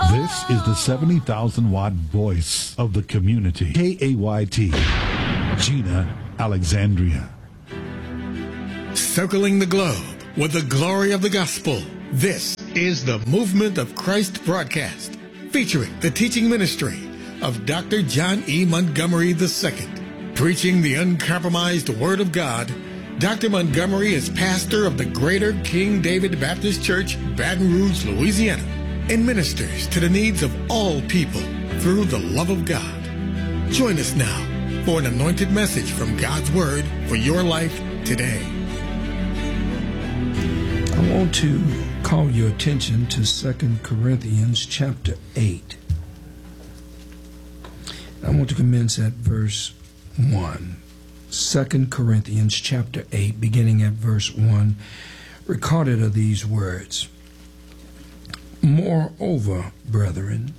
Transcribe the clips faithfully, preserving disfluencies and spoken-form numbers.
This is the seventy thousand watt voice of the community. K A Y T, Gina Alexandria. Circling the globe with the glory of the gospel. This is the Movement of Christ broadcast, featuring the teaching ministry of Doctor John E. Montgomery the Second. Preaching the uncompromised Word of God, Doctor Montgomery is pastor of the Greater King David Baptist Church, Baton Rouge, Louisiana, and ministers to the needs of all people through the love of God. Join us now for an anointed message from God's Word for your life today. I want to call your attention to Second Corinthians chapter eight. I want to commence at verse one. Second Corinthians chapter eight, beginning at verse one, recorded are these words. Moreover, brethren,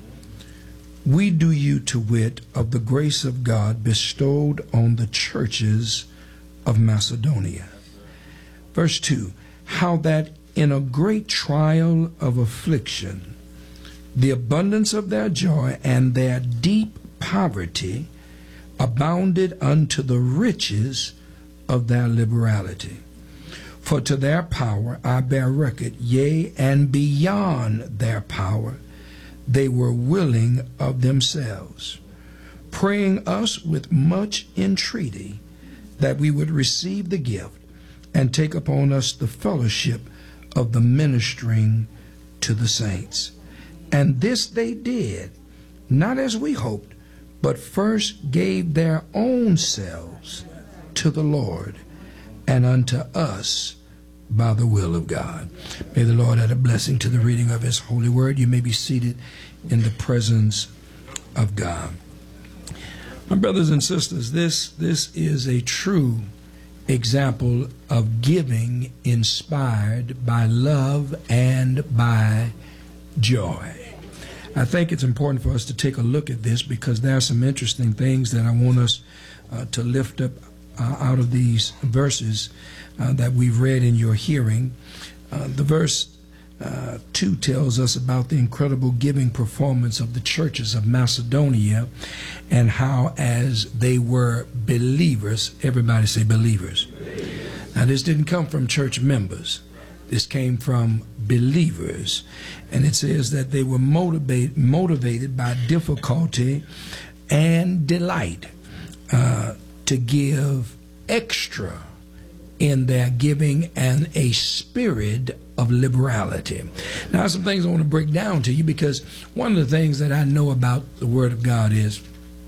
we do you to wit of the grace of God bestowed on the churches of Macedonia. Verse two, how that in a great trial of affliction, the abundance of their joy and their deep poverty abounded unto the riches of their liberality. For to their power I bear record, yea, and beyond their power, they were willing of themselves, praying us with much entreaty that we would receive the gift and take upon us the fellowship of the ministering to the saints. And this they did, not as we hoped, but first gave their own selves to the Lord and unto us by the will of God. May the Lord add a blessing to the reading of his holy word. You may be seated in the presence of God. My brothers and sisters, this, this is a true example of giving inspired by love and by joy. I think it's important for us to take a look at this because there are some interesting things that I want us uh, to lift up uh, out of these verses uh, that we've read in your hearing. Uh, the verse uh, two tells us about the incredible giving performance of the churches of Macedonia and how as they were believers, everybody say believers. Now this didn't come from church members. This came from believers. And it says that they were motivate, motivated by difficulty and delight uh, to give extra in their giving and a spirit of liberality. Now, some things I want to break down to you because one of the things that I know about the Word of God is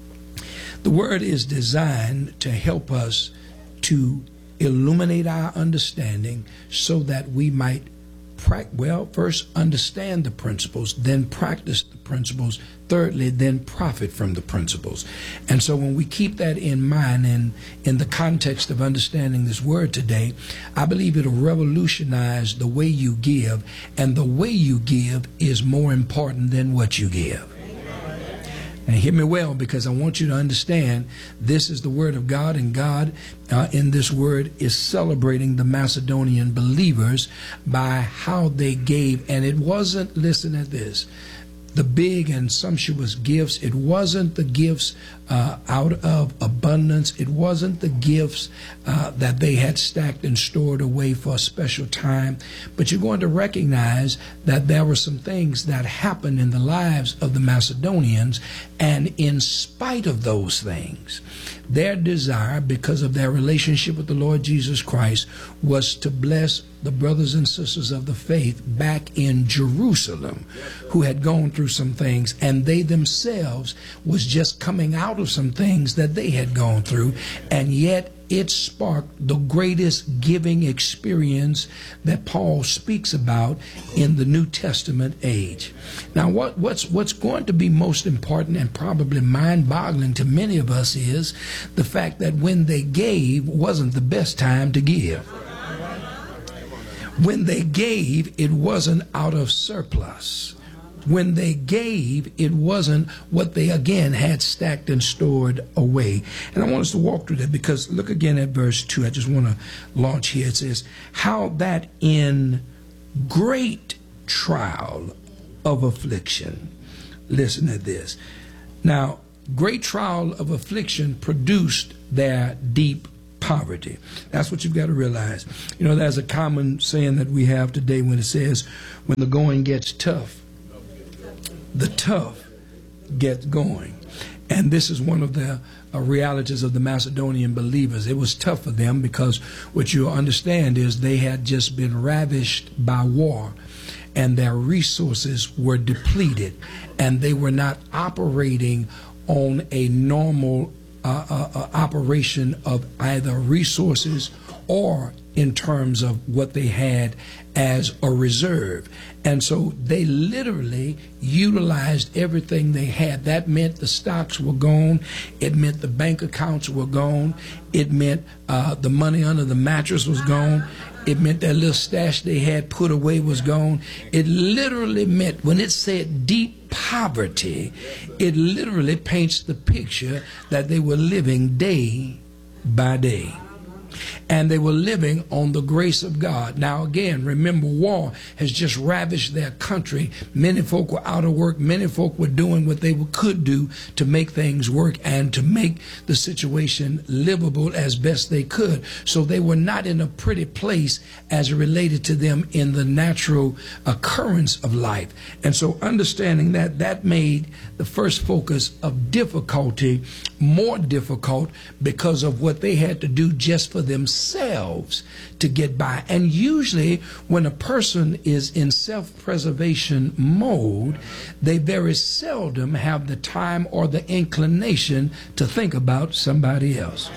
the Word is designed to help us to illuminate our understanding so that we might, well, first understand the principles, then practice the principles, thirdly, then profit from the principles. And so when we keep that in mind and in the context of understanding this word today, I believe it'll revolutionize the way you give, and the way you give is more important than what you give. And hear me well, because I want you to understand this is the word of God, and God uh, in this word is celebrating the Macedonian believers by how they gave. And it wasn't, listen at this, the big and sumptuous gifts. It wasn't the gifts uh, out of abundance. It wasn't the gifts uh, that they had stacked and stored away for a special time. But you're going to recognize that there were some things that happened in the lives of the Macedonians. And in spite of those things, their desire, because of their relationship with the Lord Jesus Christ, was to bless the brothers and sisters of the faith back in Jerusalem who had gone through some things, and they themselves was just coming out of some things that they had gone through, and yet it sparked the greatest giving experience that Paul speaks about in the New Testament age. Now, what, what's, what's going to be most important and probably mind-boggling to many of us is the fact that when they gave wasn't the best time to give. When they gave, it wasn't out of surplus. When they gave, it wasn't what they again had stacked and stored away. And I want us to walk through that because look again at verse two. I just want to launch here. It says, how that in great trial of affliction. Listen to this. Now, great trial of affliction produced their deep poverty. That's what you've got to realize. You know, there's a common saying that we have today when it says, when the going gets tough, the tough get going. And this is one of the uh, realities of the Macedonian believers. It was tough for them because what you understand is they had just been ravished by war, and their resources were depleted, and they were not operating on a normal uh, uh, uh, operation of either resources or in terms of what they had as a reserve. And so they literally utilized everything they had. That meant the stocks were gone. It meant the bank accounts were gone. It meant uh, the money under the mattress was gone. It meant that little stash they had put away was gone. It literally meant, when it said deep poverty, it literally paints the picture that they were living day by day. And they were living on the grace of God. Now again, remember, war has just ravished their country. Many folk were out of work. Many folk were doing what they could do to make things work and to make the situation livable as best they could. So they were not in a pretty place as it related to them in the natural occurrence of life. And so understanding that, that made the first focus of difficulty more difficult because of what they had to do just for themselves to get by. And usually when a person is in self-preservation mode, they very seldom have the time or the inclination to think about somebody else.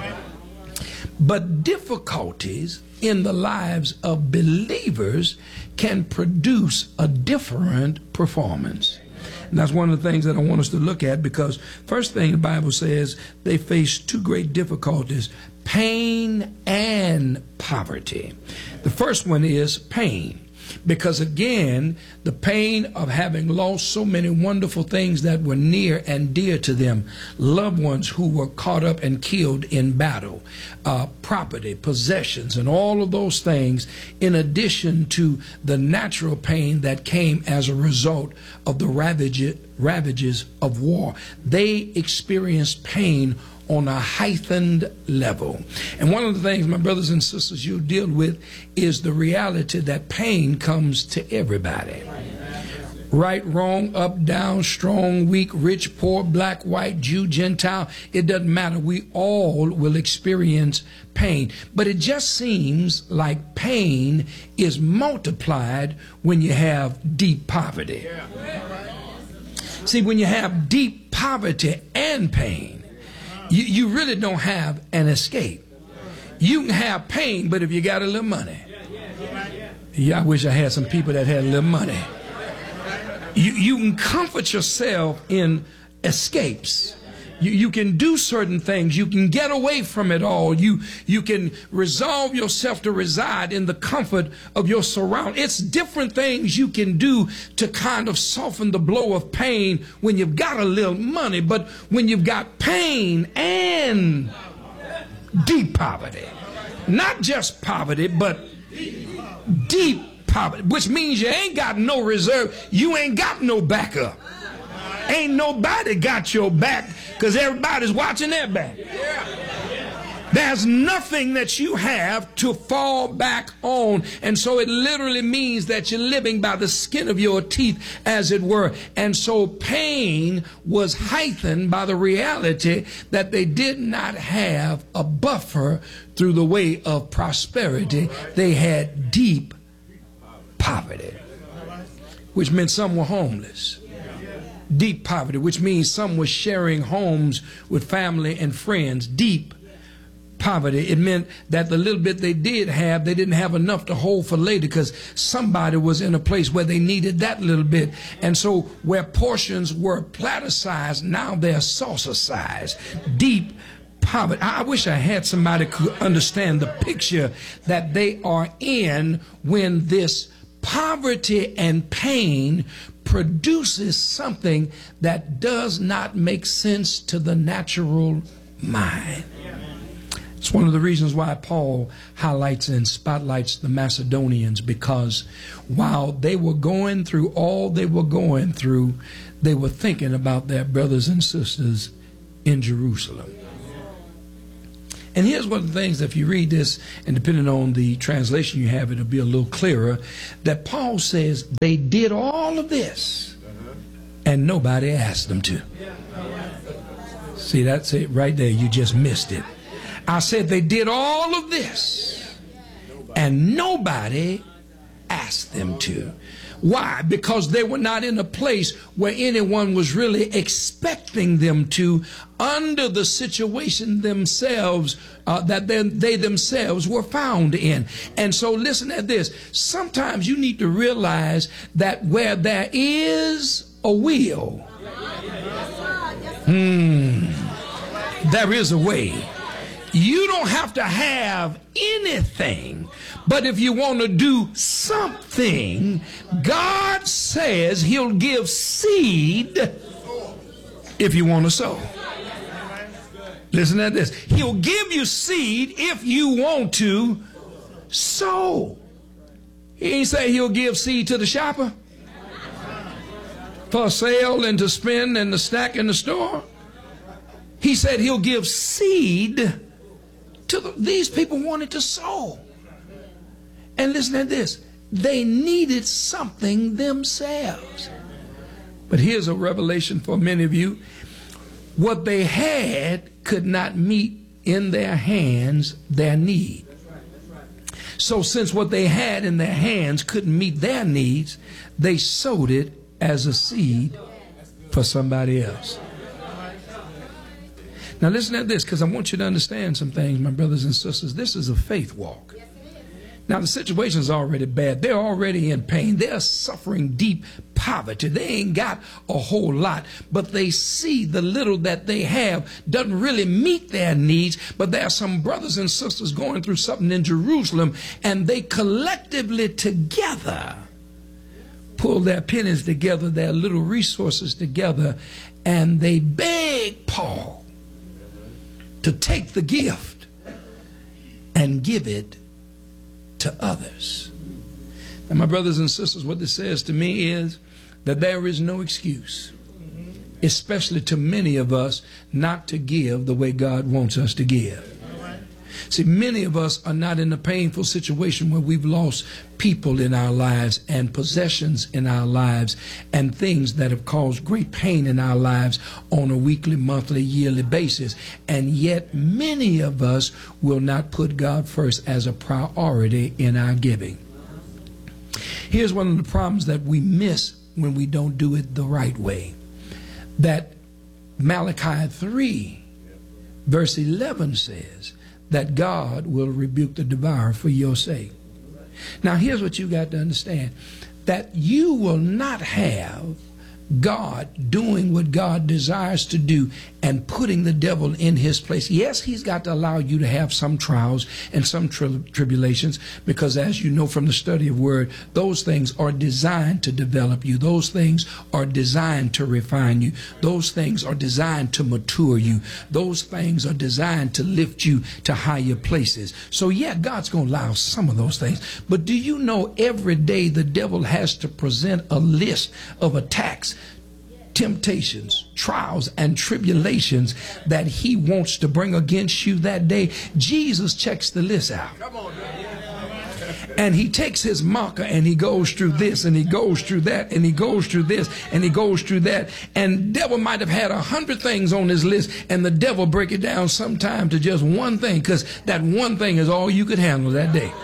But difficulties in the lives of believers can produce a different performance. And that's one of the things that I want us to look at, because first thing the Bible says, they face two great difficulties, pain and poverty. The first one is pain. Because again, the pain of having lost so many wonderful things that were near and dear to them, loved ones who were caught up and killed in battle, uh, property, possessions, and all of those things, in addition to the natural pain that came as a result of the ravage, ravages of war. They experienced pain on a heightened level. And one of the things, my brothers and sisters, you deal with is the reality that pain comes to everybody. Right, wrong, up, down, strong, weak, rich, poor, black, white, Jew, Gentile, it doesn't matter. We all will experience pain. But it just seems like pain is multiplied when you have deep poverty. See, when you have deep poverty and pain, You, you really don't have an escape. You can have pain, but if you got a little money. Yeah, I wish I had some people that had a little money. You, you can comfort yourself in escapes. You, you can do certain things. You can get away from it all. You, you can resolve yourself to reside in the comfort of your surroundings. It's different things you can do to kind of soften the blow of pain when you've got a little money. But when you've got pain and deep poverty, not just poverty, but deep poverty, which means you ain't got no reserve. You ain't got no backup. Ain't nobody got your back because everybody's watching their back. There's nothing that you have to fall back on. And so it literally means that you're living by the skin of your teeth, as it were. And so pain was heightened by the reality that they did not have a buffer through the way of prosperity. They had deep poverty, which meant some were homeless. Deep poverty, which means some were sharing homes with family and friends. Deep poverty, it meant that the little bit they did have, they didn't have enough to hold for later because somebody was in a place where they needed that little bit. And so where portions were platter sized, now they're saucer sized. Deep poverty. I wish I had somebody who could understand the picture that they are in when this poverty and pain produces something that does not make sense to the natural mind. It's one of the reasons why Paul highlights and spotlights the Macedonians, because while they were going through all they were going through, they were thinking about their brothers and sisters in Jerusalem. And here's one of the things, if you read this, and depending on the translation you have, it'll be a little clearer, that Paul says they did all of this and nobody asked them to. See, that's it right there. You just missed it. I said they did all of this and nobody asked them to. Why? Because they were not in a place where anyone was really expecting them to, under the situation themselves uh, that they, they themselves were found in. And so listen at this. Sometimes you need to realize that where there is a will, hmm, there is a way. You don't have to have anything, but if you want to do something, God says he'll give seed if you want to sow. Listen to this. He'll give you seed if you want to sow. He ain't say he'll give seed to the shopper for sale and to spend and to stack in the store. He said he'll give seed to the, these people wanted to sow. And listen to this. They needed something themselves. But here's a revelation for many of you. What they had could not meet in their hands their need. So since what they had in their hands couldn't meet their needs, they sowed it as a seed for somebody else. Now listen to this, because I want you to understand some things, my brothers and sisters. This is a faith walk. Now the situation is already bad. They're already in pain. They're suffering deep poverty. They ain't got a whole lot, but they see the little that they have doesn't really meet their needs. But there are some brothers and sisters going through something in Jerusalem, and they collectively together pull their pennies together, their little resources together, and they beg Paul to take the gift and give it to others. And my brothers and sisters, what this says to me is that there is no excuse, especially to many of us, not to give the way God wants us to give. See, many of us are not in a painful situation where we've lost people in our lives and possessions in our lives and things that have caused great pain in our lives on a weekly, monthly, yearly basis. And yet many of us will not put God first as a priority in our giving. Here's one of the problems that we miss when we don't do it the right way. That Malachi three verse eleven says that God will rebuke the devourer for your sake. Now here's what you got to understand. That you will not have God doing what God desires to do and putting the devil in his place. Yes, he's got to allow you to have some trials and some tri tribulations, because as you know from the study of word, those things are designed to develop you. Those things are designed to refine you. Those things are designed to mature you. Those things are designed to lift you to higher places. So yeah, God's going to allow some of those things. But do you know every day the devil has to present a list of attacks, temptations, trials, and tribulations that he wants to bring against you that day? Jesus checks the list out. And he takes his marker and he goes through this and he goes through that and he goes through this and he goes through that. And devil might have had a hundred things on his list, and the devil break it down sometime to just one thing, because that one thing is all you could handle that day.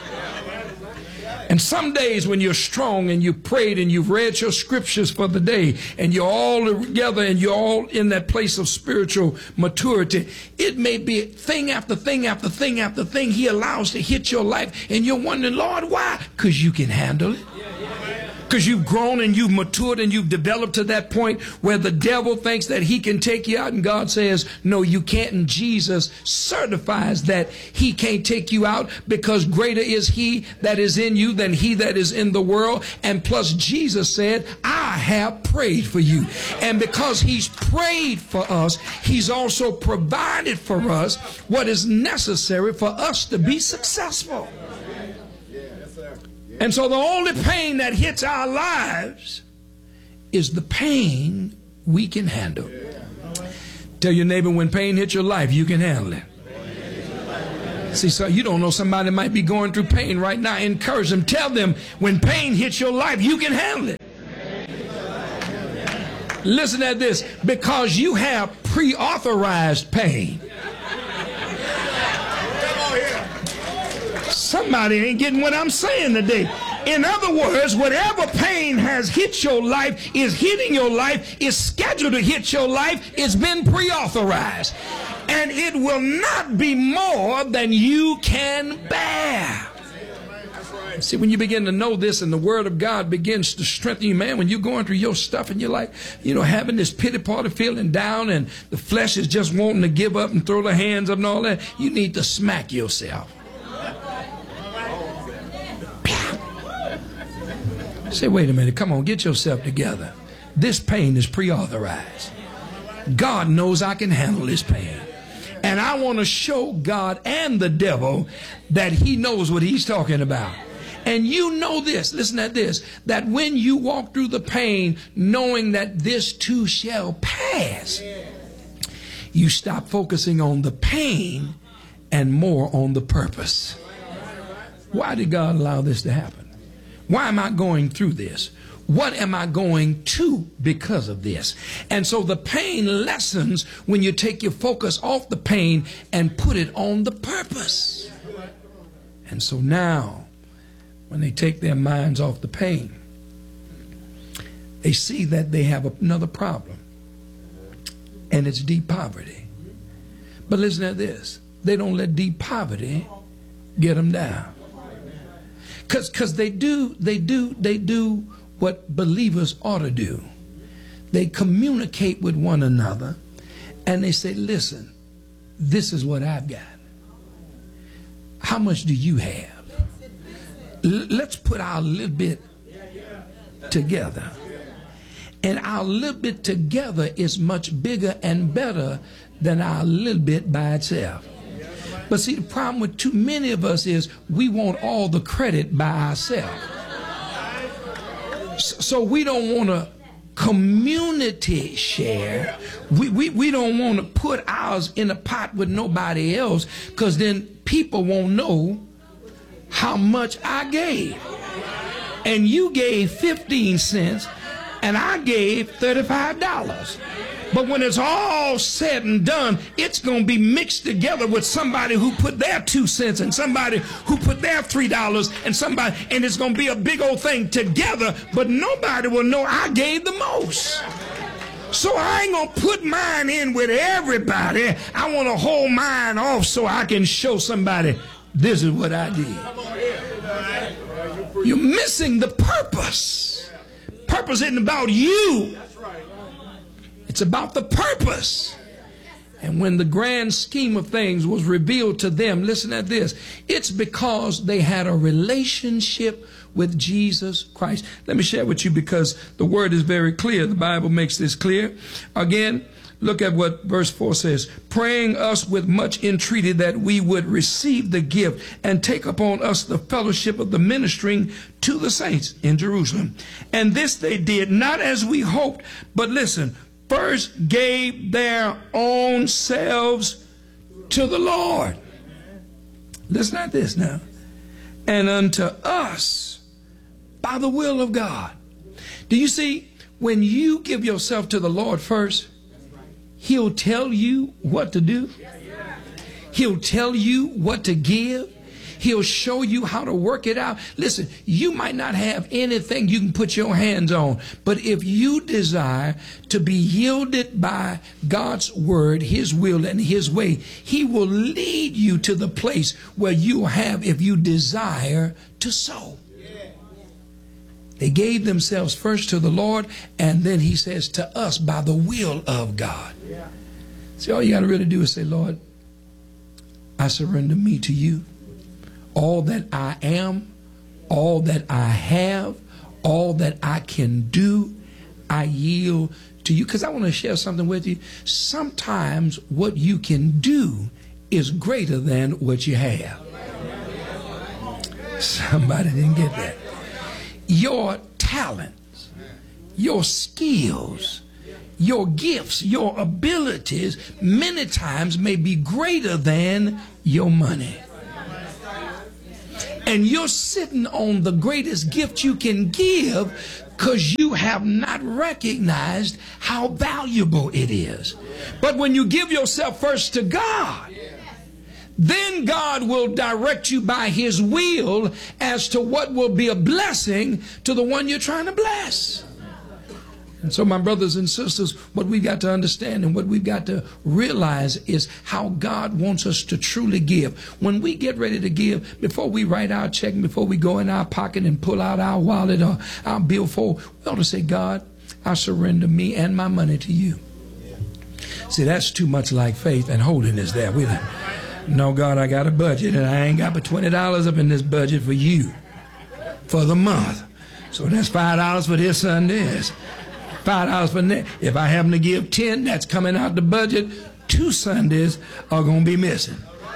And some days when you're strong and you prayed and you've read your scriptures for the day and you're all together and you're all in that place of spiritual maturity, it may be thing after thing after thing after thing he allows to hit your life, and you're wondering, Lord, why? Because you can handle it. Because you've grown and you've matured and you've developed to that point where the devil thinks that he can take you out, and God says, no, you can't. And Jesus certifies that he can't take you out, because greater is he that is in you than he that is in the world. And plus, Jesus said, I have prayed for you. And because he's prayed for us, he's also provided for us what is necessary for us to be successful. And so the only pain that hits our lives is the pain we can handle. Tell your neighbor, when pain hits your life, you can handle it. See, so you don't know, somebody might be going through pain right now. Encourage them. Tell them, when pain hits your life, you can handle it. Listen at this. Because you have pre-authorized pain. Somebody ain't getting what I'm saying today. In other words, whatever pain has hit your life, is hitting your life, is scheduled to hit your life, it's been pre-authorized. And it will not be more than you can bear. See, when you begin to know this and the word of God begins to strengthen you, man, when you're going through your stuff and you're like, you know, having this pity party, feeling down, and the flesh is just wanting to give up and throw the hands up and all that, you need to smack yourself. Say, wait a minute, come on, get yourself together. This pain is pre-authorized. God knows I can handle this pain. And I want to show God and the devil that he knows what he's talking about. And you know this, listen at this, that when you walk through the pain, knowing that this too shall pass, you stop focusing on the pain and more on the purpose. Why did God allow this to happen? Why am I going through this? What am I going to because of this? And so the pain lessens when you take your focus off the pain and put it on the purpose. And so now, when they take their minds off the pain, they see that they have another problem. And it's deep poverty. But listen to this. They don't let deep poverty get them down. Because because they do, they do, they do what believers ought to do. They communicate with one another and they say, listen, this is what I've got. How much do you have? L- let's put our little bit together. And our little bit together is much bigger and better than our little bit by itself. But see, the problem with too many of us is we want all the credit by ourselves. So we don't want to community share. We, we, we don't want to put ours in a pot with nobody else, because then people won't know how much I gave. And you gave fifteen cents and I gave thirty-five dollars. But when it's all said and done, it's going to be mixed together with somebody who put their two cents and somebody who put their three dollars and somebody, and it's going to be a big old thing together, but nobody will know I gave the most. So I ain't going to put mine in with everybody. I want to hold mine off so I can show somebody this is what I did. You're missing the purpose. Purpose isn't about you. It's about the purpose. And when the grand scheme of things was revealed to them, listen at this, it's because they had a relationship with Jesus Christ. Let me share with you, because the word is very clear. The Bible makes this clear. Again, look at what verse four says. Praying us with much entreaty that we would receive the gift and take upon us the fellowship of the ministering to the saints in Jerusalem. And this they did, not as we hoped, but listen, first gave their own selves to the Lord. Listen at this now. And unto us by the will of God. Do you see, when you give yourself to the Lord first, he'll tell you what to do. He'll tell you what to give. He'll show you how to work it out. Listen, you might not have anything you can put your hands on, but if you desire to be yielded by God's word, his will, and his way, he will lead you to the place where you have, if you desire to sow. They gave themselves first to the Lord, and then he says to us by the will of God. Yeah. See, all you got to really do is say, Lord, I surrender me to you. All that I am, all that I have, all that I can do, I yield to you. Because I want to share something with you. Sometimes what you can do is greater than what you have. Somebody didn't get that. Your talents, your skills, your gifts, your abilities many times may be greater than your money. And you're sitting on the greatest gift you can give because you have not recognized how valuable it is. But when you give yourself first to God, then God will direct you by his will as to what will be a blessing to the one you're trying to bless. And so, my brothers and sisters, what we've got to understand and what we've got to realize is how God wants us to truly give. When we get ready to give, before we write our check, before we go in our pocket and pull out our wallet or our billfold, we ought to say, God, I surrender me and my money to you. See, that's too much like faith and holiness there. We like, no, God, I got a budget and I ain't got but twenty dollars up in this budget for you for the month. So that's five dollars for this Sunday. Five dollars for next. If I happen to give ten, that's coming out the budget. Two Sundays are going to be missing.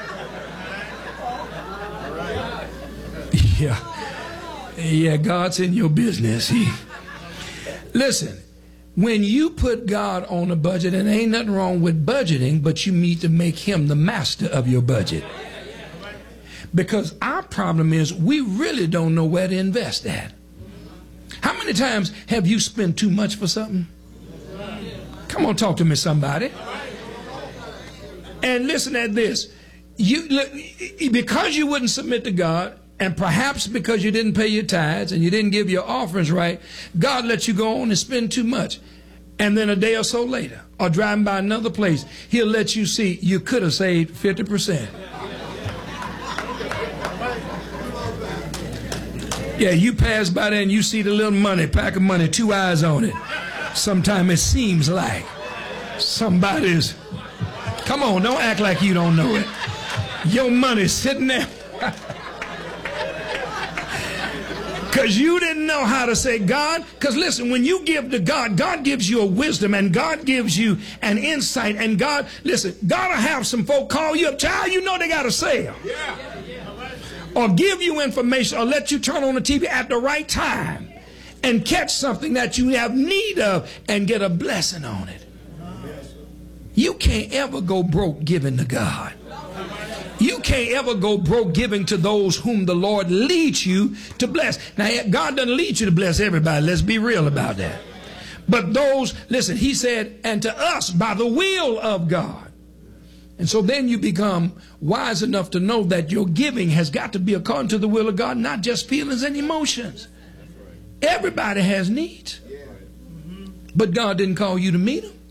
Yeah. Yeah, God's in your business. He, listen, when you put God on a budget, and ain't nothing wrong with budgeting, but you need to make him the master of your budget. Because our problem is we really don't know where to invest at. How many times have you spent too much for something? Come on, talk to me, somebody. And listen at this. You, because you wouldn't submit to God, and perhaps because you didn't pay your tithes and you didn't give your offerings right, God let you go on and spend too much. And then a day or so later, or driving by another place, he'll let you see you could have saved fifty percent. Yeah, you pass by there and you see the little money, pack of money, two eyes on it. Sometimes it seems like somebody's, come on, don't act like you don't know it. Your money's sitting there. Because you didn't know how to say God. Because listen, when you give to God, God gives you a wisdom and God gives you an insight. And God, listen, God will have some folk call you up. Child, you know they got a sale. Yeah. Or give you information or let you turn on the T V at the right time and catch something that you have need of and get a blessing on it. You can't ever go broke giving to God. You can't ever go broke giving to those whom the Lord leads you to bless. Now, God doesn't lead you to bless everybody. Let's be real about that. But those, listen, he said, and to us by the will of God. And so then you become wise enough to know that your giving has got to be according to the will of God, not just feelings and emotions. Everybody has needs. But God didn't call you to meet them.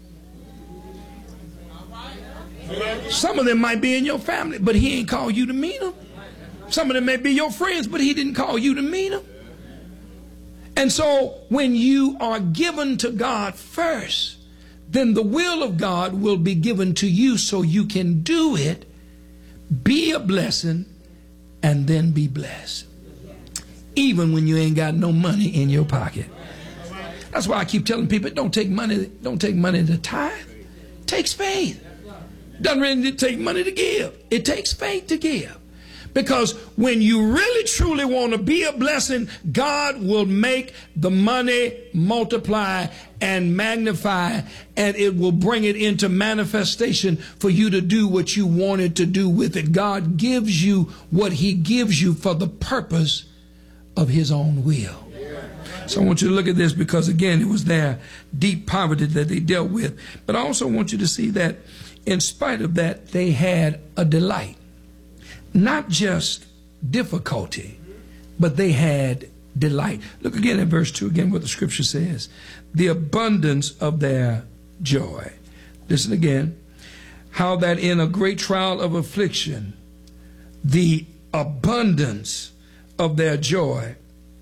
Some of them might be in your family, but he ain't called you to meet them. Some of them may be your friends, but he didn't call you to meet them. And so when you are given to God first, then the will of God will be given to you so you can do it, be a blessing, and then be blessed. Even when you ain't got no money in your pocket. That's why I keep telling people, don't take money, don't take money to tithe. It takes faith. Doesn't really take money to give. It takes faith to give. Because when you really truly want to be a blessing, God will make the money multiply and magnify, and it will bring it into manifestation for you to do what you wanted to do with it. God gives you what he gives you for the purpose of his own will. So I want you to look at this because, again, it was their deep poverty that they dealt with. But I also want you to see that in spite of that, they had a delight. Not just difficulty, but they had delight. Look again at verse two, again what the scripture says. The abundance of their joy. Listen again. How that in a great trial of affliction, the abundance of their joy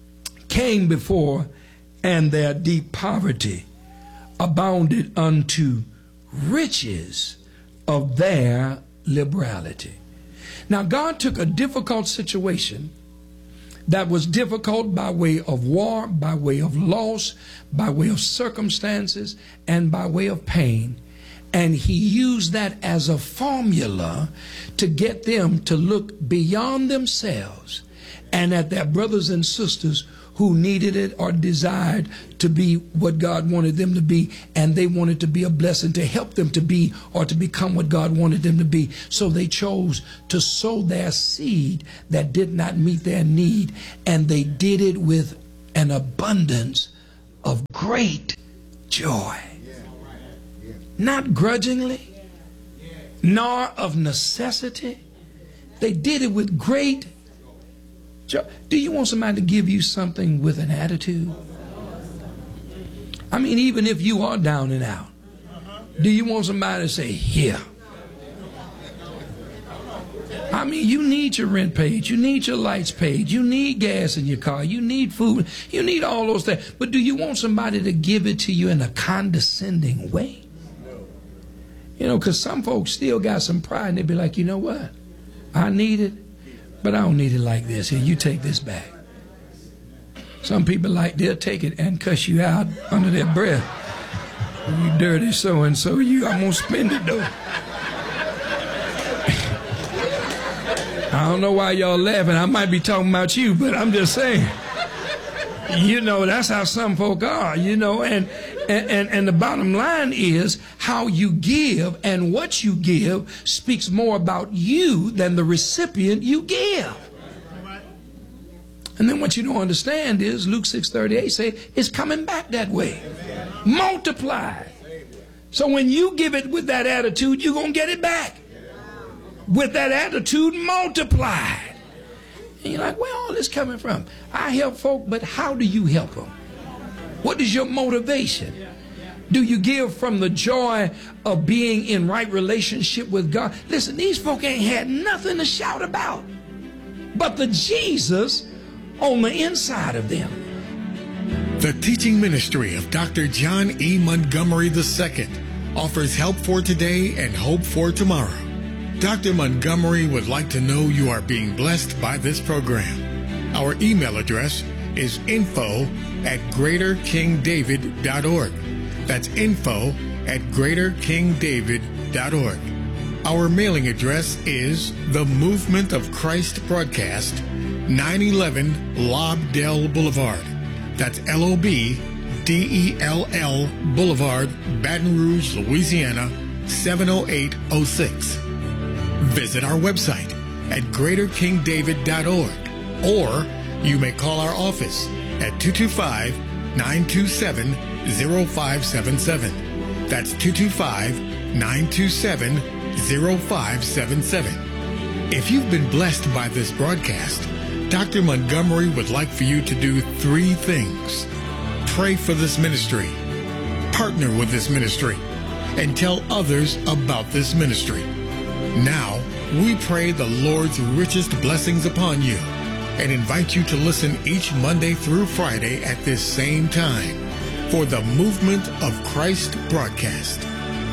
came before, and their deep poverty abounded unto riches of their liberality. Now, God took a difficult situation that was difficult by way of war, by way of loss, by way of circumstances, and by way of pain. And he used that as a formula to get them to look beyond themselves and at their brothers and sisters who needed it or desired to be what God wanted them to be, and they wanted to be a blessing to help them to be or to become what God wanted them to be. So they chose to sow their seed that did not meet their need, and they did it with an abundance of great joy. Not grudgingly, nor of necessity. They did it with great joy. Do you want somebody to give you something with an attitude? I mean, even if you are down and out, do you want somebody to say, here? I mean, you need your rent paid. You need your lights paid. You need gas in your car. You need food. You need all those things. But do you want somebody to give it to you in a condescending way? You know, because some folks still got some pride, and they be like, you know what? I need it, but I don't need it like this. Here, you take this back. Some people like, they'll take it and cuss you out under their breath. You dirty so-and-so, you, I'm going to spend it, though. I don't know why y'all laughing. I might be talking about you, but I'm just saying. You know, that's how some folk are, you know, and, and, and, and the bottom line is how you give and what you give speaks more about you than the recipient you give. And then what you don't understand is Luke six thirty-eight say it's coming back that way. Multiplied. So when you give it with that attitude, you're going to get it back. With that attitude multiplied. And you're like, where all this coming from? I help folk, but how do you help them? What is your motivation? Do you give from the joy of being in right relationship with God? Listen, these folk ain't had nothing to shout about but the Jesus on the inside of them. The teaching ministry of Doctor John E. Montgomery the Second offers help for today and hope for tomorrow. Doctor Montgomery would like to know you are being blessed by this program. Our email address is info at greater king david dot org. That's info at greater king david dot org. Our mailing address is The Movement of Christ Broadcast, nine eleven Lobdell Boulevard. That's L O B D E L L Boulevard, Baton Rouge, Louisiana, seven oh eight oh six. Visit our website at greater king david dot org, or you may call our office at two two five, nine two seven, zero five seven seven. That's two two five, nine two seven, zero five seven seven. If you've been blessed by this broadcast, Doctor Montgomery would like for you to do three things. Pray for this ministry, partner with this ministry, and tell others about this ministry. Now, we pray the Lord's richest blessings upon you and invite you to listen each Monday through Friday at this same time for the Movement of Christ broadcast.